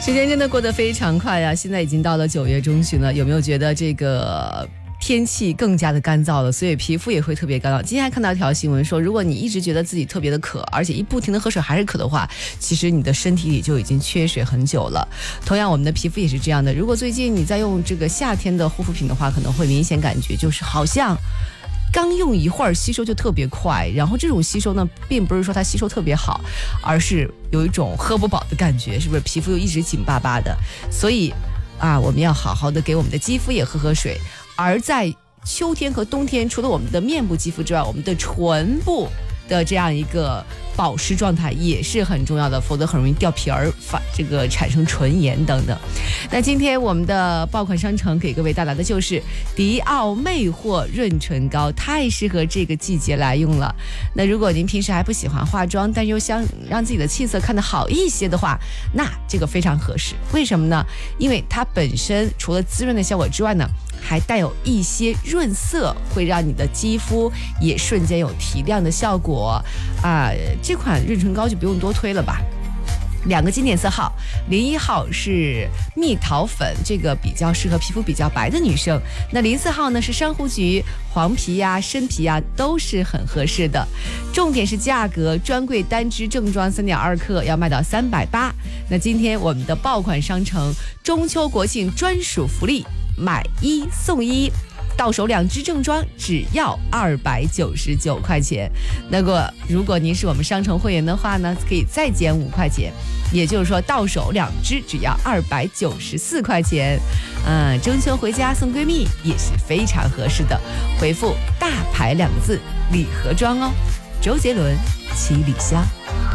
时间真的过得非常快呀，现在已经到了9月中旬了，有没有觉得这个天气更加的干燥了，所以皮肤也会特别干燥。今天还看到一条新闻说，如果你一直觉得自己特别的渴，而且不停的喝水还是渴的话，其实你的身体里就已经缺水很久了。同样我们的皮肤也是这样的，如果最近你在用这个夏天的护肤品的话，可能会明显感觉就是好像刚用一会儿吸收就特别快，然后这种吸收呢并不是说它吸收特别好，而是有一种喝不饱的感觉，是不是皮肤又一直紧巴巴的。所以我们要好好的给我们的肌肤也喝水。而在秋天和冬天，除了我们的面部肌肤之外，我们的唇部的这样一个保湿状态也是很重要的，否则很容易掉皮儿，产生唇炎等等。那今天我们的爆款商城给各位带来的就是迪奥魅惑润唇膏，太适合这个季节来用了。那如果您平时还不喜欢化妆，但又想让自己的气色看得好一些的话，那这个非常合适。为什么呢？因为它本身除了滋润的效果之外呢，还带有一些润色，会让你的肌肤也瞬间有提亮的效果这款润唇膏就不用多推了吧。2个经典色号，01号是蜜桃粉，这个比较适合皮肤比较白的女生。那04号呢是珊瑚橘，黄皮呀、深皮呀都是很合适的。重点是价格，专柜单支正装3.2克要卖到380。那今天我们的爆款商城中秋国庆专属福利，买1送1。到手2支正装只要299块钱。那个如果您是我们商城会员的话呢，可以再减5块钱，也就是说到手2支只要294块钱。中秋回家送闺蜜也是非常合适的，回复大牌2个字礼盒装哦。周杰伦、七里香。